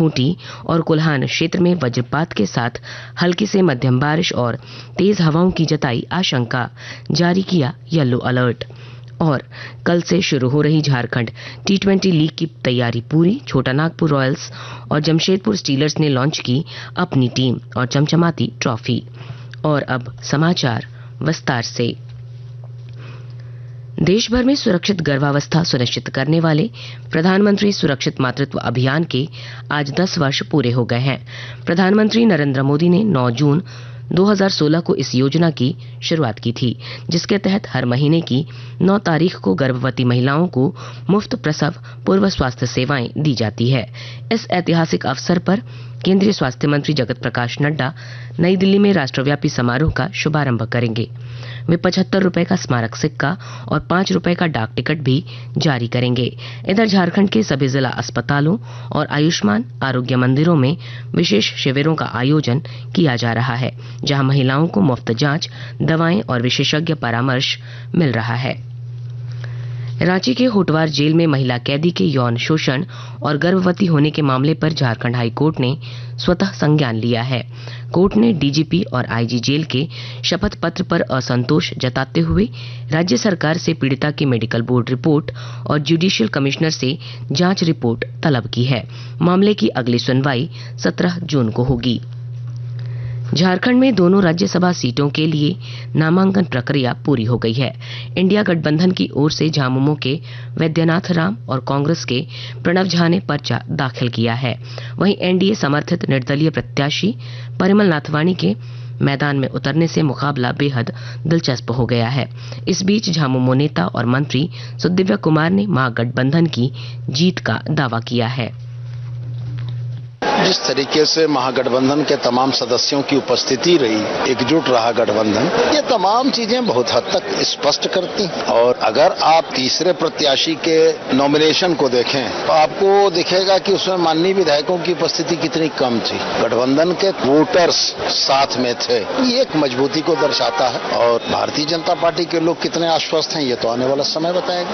खूंटी और कोल्हान क्षेत्र में वज्रपात के साथ हल्की से मध्यम बारिश और तेज हवाओं की जताई आशंका, जारी किया येलो अलर्ट। और कल से शुरू हो रही झारखंड T20 लीग की तैयारी पूरी, छोटा नागपुर रॉयल्स और जमशेदपुर स्टीलर्स ने लॉन्च की अपनी टीम और चमचमाती ट्रॉफी। और अब समाचार विस्तार से। देश भर में सुरक्षित गर्भावस्था सुनिश्चित करने वाले प्रधानमंत्री सुरक्षित मातृत्व अभियान के आज 10 वर्ष पूरे हो गए हैं। प्रधानमंत्री नरेंद्र मोदी ने 9 जून 2016 को इस योजना की शुरुआत की थी, जिसके तहत हर महीने की 9 तारीख को गर्भवती महिलाओं को मुफ्त प्रसव पूर्व स्वास्थ्य सेवाएं दी जाती है। इस ऐतिहासिक अवसर पर केंद्रीय स्वास्थ्य मंत्री जगत प्रकाश नड्डा नई दिल्ली में राष्ट्रव्यापी समारोह का शुभारंभ करेंगे। वे 75 रुपए का स्मारक सिक्का और 5 रुपए का डाक टिकट भी जारी करेंगे। इधर झारखंड के सभी जिला अस्पतालों और आयुष्मान आरोग्य मंदिरों में विशेष शिविरों का आयोजन किया जा रहा है, जहां महिलाओं को मुफ्त जांच, दवाएं और विशेषज्ञ परामर्श मिल रहा है। रांची के होटवार जेल में महिला कैदी के यौन शोषण और गर्भवती होने के मामले पर झारखंड हाई कोर्ट ने स्वतः संज्ञान लिया है। कोर्ट ने डीजीपी और आईजी जेल के शपथ पत्र पर असंतोष जताते हुए राज्य सरकार से पीड़िता की मेडिकल बोर्ड रिपोर्ट और जुडिशियल कमिश्नर से जांच रिपोर्ट तलब की है। मामले की अगली सुनवाई 17 जून को होगी। झारखंड में दोनों राज्यसभा सीटों के लिए नामांकन प्रक्रिया पूरी हो गई है। इंडिया गठबंधन की ओर से झामुमो के वैद्यनाथ राम और कांग्रेस के प्रणव झा ने पर्चा दाखिल किया है। वहीं एनडीए समर्थित निर्दलीय प्रत्याशी परिमल नाथवाणी के मैदान में उतरने से मुकाबला बेहद दिलचस्प हो गया है। इस बीच झामुमो नेता और मंत्री सुदिव्य कुमार ने महागठबंधन की जीत का दावा किया है। जिस तरीके से महागठबंधन के तमाम सदस्यों की उपस्थिति रही, एकजुट रहा गठबंधन, ये तमाम चीजें बहुत हद तक स्पष्ट करती हैं। और अगर आप तीसरे प्रत्याशी के नॉमिनेशन को देखें तो आपको दिखेगा कि उसमें माननीय विधायकों की उपस्थिति कितनी कम थी। गठबंधन के वोटर्स साथ में थे, ये एक मजबूती को दर्शाता है। और भारतीय जनता पार्टी के लोग कितने आश्वस्त हैं, ये तो आने वाला समय बताएगा।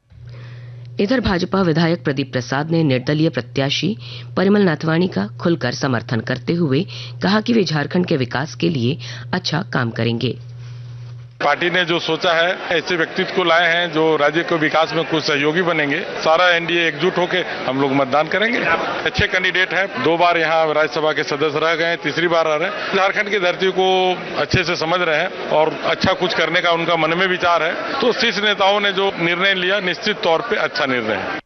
इधर भाजपा विधायक प्रदीप प्रसाद ने निर्दलीय प्रत्याशी परिमल नाथवाणी का खुलकर समर्थन करते हुए कहा कि वे झारखंड के विकास के लिए अच्छा काम करेंगे। पार्टी ने जो सोचा है, ऐसे व्यक्तित्व को लाए हैं जो राज्य के विकास में कुछ सहयोगी बनेंगे। सारा एनडीए एकजुट होकर हम लोग मतदान करेंगे। अच्छे कैंडिडेट हैं, 2 बार यहाँ राज्यसभा के सदस्य रह गए, तीसरी बार आ रहे हैं। झारखंड की धरती को अच्छे से समझ रहे हैं और अच्छा कुछ करने का उनका मन में विचार है। तो शीर्ष नेताओं ने जो निर्णय लिया, निश्चित तौर पर अच्छा निर्णय है।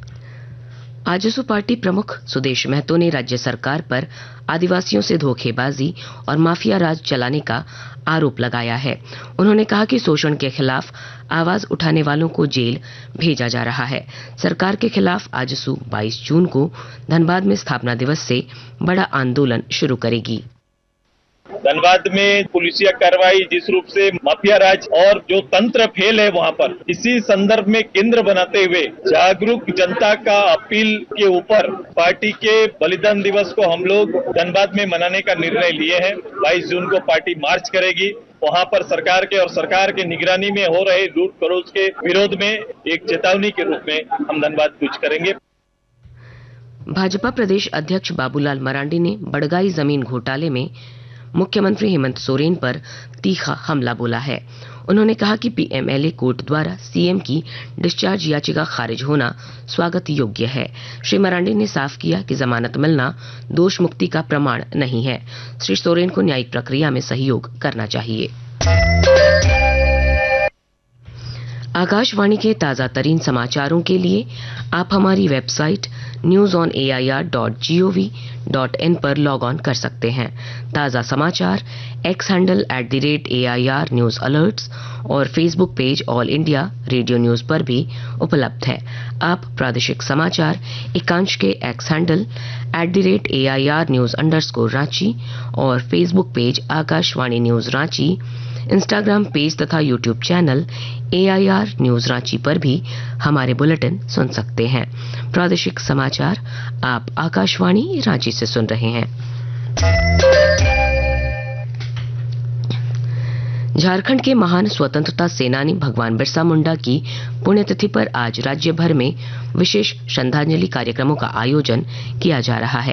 आजसू पार्टी प्रमुख सुदेश महतो ने राज्य सरकार पर आदिवासियों से धोखेबाजी और माफिया राज चलाने का आरोप लगाया है। उन्होंने कहा कि शोषण के खिलाफ आवाज उठाने वालों को जेल भेजा जा रहा है। सरकार के खिलाफ आजसू 22 जून को धनबाद में स्थापना दिवस से बड़ा आंदोलन शुरू करेगी। धनबाद में पुलिसिया कार्रवाई जिस रूप से माफिया राज और जो तंत्र फेल है वहाँ पर, इसी संदर्भ में केंद्र बनाते हुए जागरूक जनता का अपील के ऊपर पार्टी के बलिदान दिवस को हम लोग धनबाद में मनाने का निर्णय लिए हैं। 22 जून को पार्टी मार्च करेगी। वहाँ पर सरकार के और सरकार के निगरानी में हो रहे लूट खरोच के विरोध में एक चेतावनी के रूप में हम धनबाद कूच करेंगे। भाजपा प्रदेश अध्यक्ष बाबूलाल मरांडी ने बड़गाई जमीन घोटाले में मुख्यमंत्री हेमंत सोरेन पर तीखा हमला बोला है। उन्होंने कहा कि पीएमएलए कोर्ट द्वारा सीएम की डिस्चार्ज याचिका खारिज होना स्वागत योग्य है। श्री मरांडी ने साफ किया कि जमानत मिलना दोष मुक्ति का प्रमाण नहीं है। श्री सोरेन को न्यायिक प्रक्रिया में सहयोग करना चाहिए। आकाशवाणी के ताजा तरीन समाचारों के लिए आप हमारी वेबसाइट newsonair.gov.in पर लॉग ऑन कर सकते हैं। ताजा समाचार x handle @AIR news alerts और Facebook page all India radio news पर भी उपलब्ध है। आप प्रादेशिक समाचार एकांश के x handle @AIR news _Ranchi और Facebook page Akashvani news Ranchi, Instagram page तथा YouTube channel AIR news Ranchi पर भी हमारे बुलेटिन सुन सकते हैं। प्रादेशिक समाचार आप आकाशवाणी रांची से सुन रहे हैं। झारखंड के महान स्वतंत्रता सेनानी भगवान बिरसा मुंडा की पुण्यतिथि पर आज राज्य भर में विशेष श्रद्धांजलि कार्यक्रमों का आयोजन किया जा रहा है।